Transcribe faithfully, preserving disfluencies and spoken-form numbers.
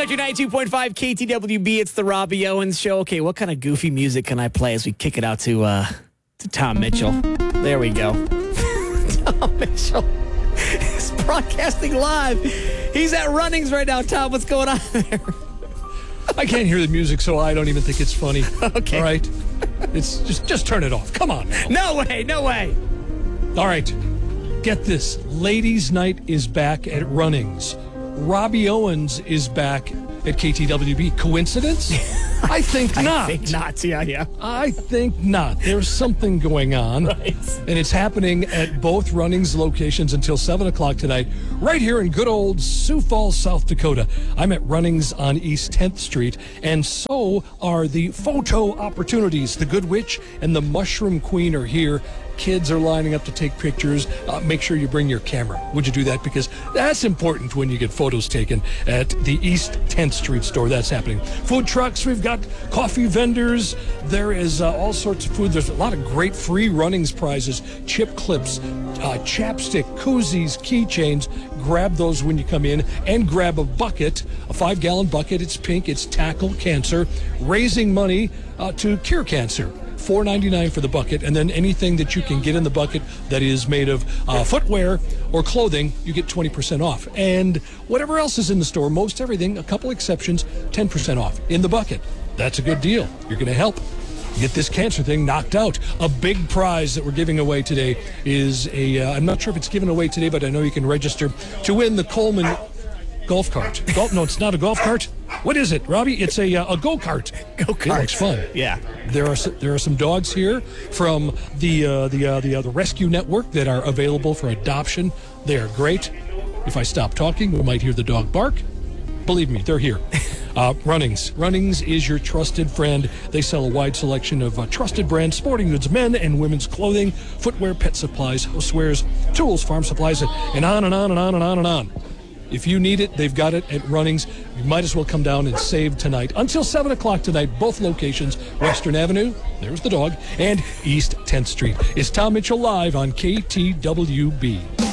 Country ninety-two point five K T W B. It's the Robbie Owens Show. Okay, what kind of goofy music can I play as we kick it out to uh, to Tom Mitchell? There we go. Tom Mitchell is broadcasting live. He's at Runnings right now. Tom, what's going on there? I can't hear the music, so I don't even think it's funny. Okay. All right? It's just just turn it off. Come on now. No way, no way. All right. Get this. Ladies' Night is back at Runnings. Robbie Owens is back at K T W B. Coincidence? I think not. I think not, yeah, yeah. I think not. There's something going on. Right. And it's happening at both Runnings locations until seven o'clock tonight, right here in good old Sioux Falls, South Dakota. I'm at Runnings on East tenth Street, and so are the photo opportunities. The Good Witch and the Mushroom Queen are here. Kids are lining up to take pictures. Uh, make sure you bring your camera. Would you do that? Because that's important when you get photos taken at the East tenth Street store. That's happening. Food trucks. We've got coffee vendors. There is uh, all sorts of food. There's a lot of great free Runnings prizes, chip clips, uh, chapstick, koozies, keychains. Grab those when you come in, and grab a bucket, a five-gallon bucket. It's pink. It's Tackle Cancer, raising money uh, to cure cancer. four ninety-nine for the bucket, and then anything that you can get in the bucket that is made of uh, footwear or clothing, you get twenty percent off. And whatever else is in the store, most everything, a couple exceptions, ten percent off in the bucket. That's a good deal. You're going to help get this cancer thing knocked out. A big prize that we're giving away today is a, uh, I'm not sure if it's given away today, but I know you can register to win the Coleman golf cart. Golf? No, it's not a golf cart. What is it, Robbie? It's a uh, a go-kart. Go-kart. It looks fun. Yeah. There are there are some dogs here from the uh, the uh, the uh, the Rescue Network that are available for adoption. They are great. If I stop talking, we might hear the dog bark. Believe me, they're here. Uh, Runnings. Runnings is your trusted friend. They sell a wide selection of uh, trusted brands, sporting goods, men and women's clothing, footwear, pet supplies, housewares, tools, farm supplies, and on and on and on and on and on. If you need it, they've got it at Runnings. You might as well come down and save tonight. Until seven o'clock tonight, both locations, Western Avenue, there's the dog, and East tenth Street. It's Tom Mitchell live on K T W B.